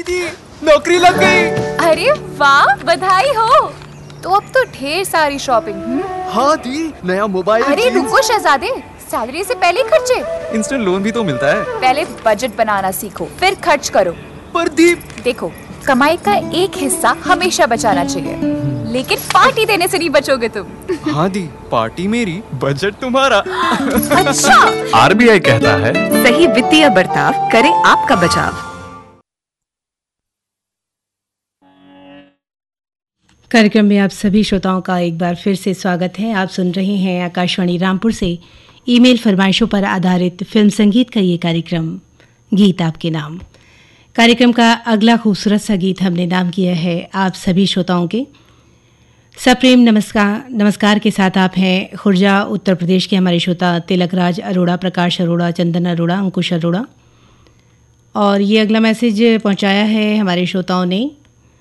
दी, नौकरी लग गई। अरे वाह, बधाई हो। तो अब तो ढेर सारी शॉपिंग। हाँ दी, नया मोबाइल। अरे रुको शहजादे, सैलरी से पहले ही खर्चे। इंस्टेंट लोन भी तो मिलता है। पहले बजट बनाना सीखो, फिर खर्च करो। पर दी, देखो, कमाई का एक हिस्सा हमेशा बचाना चाहिए, लेकिन पार्टी देने से नहीं बचोगे तुम। हाँ दी, पार्टी मेरी, बजट तुम्हारा। अच्छा। आरबीआई कहता है, सही वित्तीय बर्ताव करे आपका बचाव। कार्यक्रम में आप सभी श्रोताओं का एक बार फिर से स्वागत है। आप सुन रहे हैं आकाशवाणी रामपुर से ईमेल फरमाइशों पर आधारित फिल्म संगीत का ये कार्यक्रम गीत आपके नाम। कार्यक्रम का अगला खूबसूरत सा गीत हमने नाम किया है आप सभी श्रोताओं के सप्रेम नमस्कार के साथ। आप हैं खुर्जा उत्तर प्रदेश के हमारे श्रोता तिलकराज अरोड़ा, प्रकाश अरोड़ा, चंदन अरोड़ा, अंकुश अरोड़ा। और ये अगला मैसेज पहुंचाया है हमारे श्रोताओं ने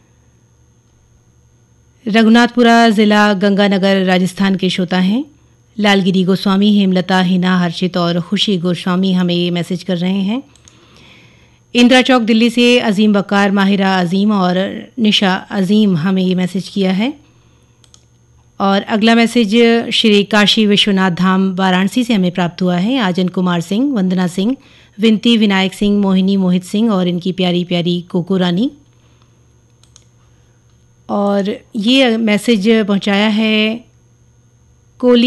रघुनाथपुरा ज़िला गंगानगर राजस्थान के श्रोता हैं लालगिरी गोस्वामी, हेमलता, हिना, हर्षित और खुशी गोस्वामी हमें ये मैसेज कर रहे हैं। इंदिरा चौक दिल्ली से अजीम बकार, माहिरा अजीम और निशा अजीम हमें ये मैसेज किया है। और अगला मैसेज श्री काशी विश्वनाथ धाम वाराणसी से हमें प्राप्त हुआ है। आजन कुमार सिंह, वंदना सिंह, विनती, विनायक सिंह, मोहिनी, मोहित सिंह और इनकी प्यारी प्यारी कोको रानी। और ये मैसेज पहुंचाया है कोली